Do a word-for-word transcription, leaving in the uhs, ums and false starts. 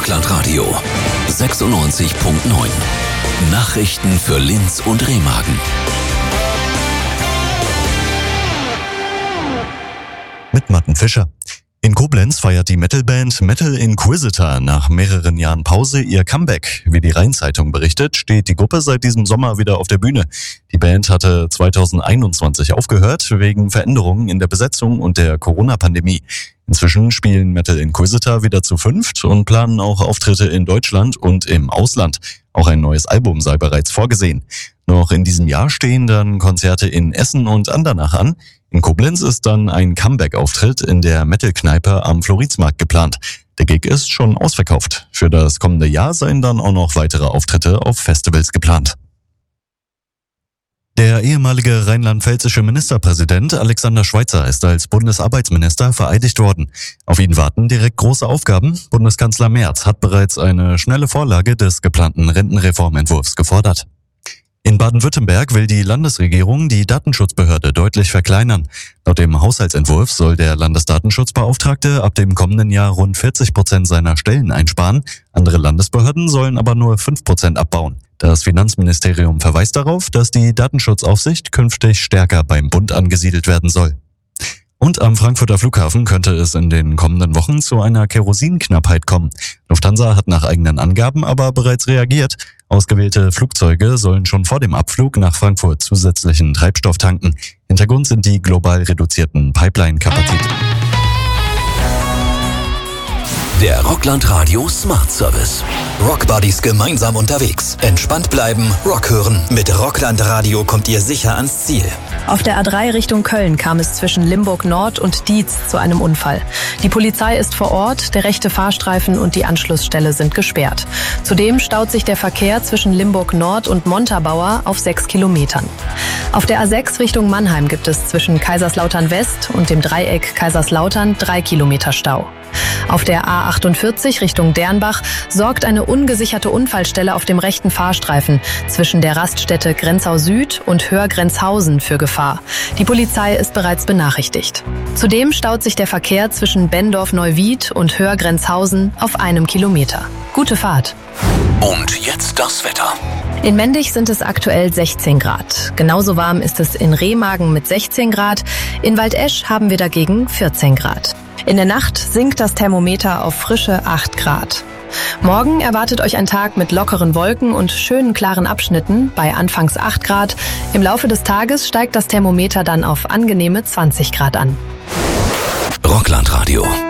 Rockland Radio sechsundneunzig Komma neun. Nachrichten für Linz und Remagen. Mit Matten Fischer. In Koblenz feiert die Metalband Metal Inquisitor nach mehreren Jahren Pause ihr Comeback. Wie die Rhein-Zeitung berichtet, steht die Gruppe seit diesem Sommer wieder auf der Bühne. Die Band hatte zweitausendeinundzwanzig aufgehört, wegen Veränderungen in der Besetzung und der Corona-Pandemie. Inzwischen spielen Metal Inquisitor wieder zu fünft und planen auch Auftritte in Deutschland und im Ausland. Auch ein neues Album sei bereits vorgesehen. Noch in diesem Jahr stehen dann Konzerte in Essen und Andernach an. In Koblenz ist dann ein Comeback-Auftritt in der Metal-Kneipe am Floridsmarkt geplant. Der Gig ist schon ausverkauft. Für das kommende Jahr seien dann auch noch weitere Auftritte auf Festivals geplant. Der ehemalige rheinland-pfälzische Ministerpräsident Alexander Schweitzer ist als Bundesarbeitsminister vereidigt worden. Auf ihn warten direkt große Aufgaben. Bundeskanzler Merz hat bereits eine schnelle Vorlage des geplanten Rentenreformentwurfs gefordert. In Baden-Württemberg will die Landesregierung die Datenschutzbehörde deutlich verkleinern. Laut dem Haushaltsentwurf soll der Landesdatenschutzbeauftragte ab dem kommenden Jahr rund vierzig Prozent seiner Stellen einsparen. Andere Landesbehörden sollen aber nur fünf Prozent abbauen. Das Finanzministerium verweist darauf, dass die Datenschutzaufsicht künftig stärker beim Bund angesiedelt werden soll. Und am Frankfurter Flughafen könnte es in den kommenden Wochen zu einer Kerosinknappheit kommen. Lufthansa hat nach eigenen Angaben aber bereits reagiert. Ausgewählte Flugzeuge sollen schon vor dem Abflug nach Frankfurt zusätzlichen Treibstoff tanken. Hintergrund sind die global reduzierten Pipeline-Kapazitäten. Der Rockland Radio Smart Service. Rockbuddies gemeinsam unterwegs. Entspannt bleiben, Rock hören. Mit Rockland Radio kommt ihr sicher ans Ziel. Auf der A drei Richtung Köln kam es zwischen Limburg Nord und Dietz zu einem Unfall. Die Polizei ist vor Ort, der rechte Fahrstreifen und die Anschlussstelle sind gesperrt. Zudem staut sich der Verkehr zwischen Limburg Nord und Montabaur auf sechs Kilometern. Auf der A sechs Richtung Mannheim gibt es zwischen Kaiserslautern West und dem Dreieck Kaiserslautern drei Kilometer Stau. Auf der A achtundvierzig Richtung Dernbach sorgt eine ungesicherte Unfallstelle auf dem rechten Fahrstreifen zwischen der Raststätte Grenzau Süd und Hörgrenzhausen für Gefahr. Die Polizei ist bereits benachrichtigt. Zudem staut sich der Verkehr zwischen Bendorf-Neuwied und Hörgrenzhausen auf einem Kilometer. Gute Fahrt. Und jetzt das Wetter. In Mendig sind es aktuell sechzehn Grad. Genauso warm ist es in Remagen mit sechzehn Grad. In Waldesch haben wir dagegen vierzehn Grad. In der Nacht sinkt das Thermometer auf frische acht Grad. Morgen erwartet euch ein Tag mit lockeren Wolken und schönen klaren Abschnitten bei anfangs acht Grad. Im Laufe des Tages steigt das Thermometer dann auf angenehme zwanzig Grad an. Rockland Radio.